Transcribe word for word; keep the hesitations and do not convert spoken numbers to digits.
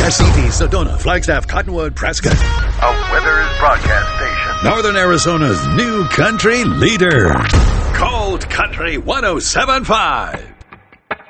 Arcete, Sedona, Flagstaff, Cottonwood, Prescott. A Withers broadcast station. Northern Arizona's new country leader. Cold Country one oh seven point five.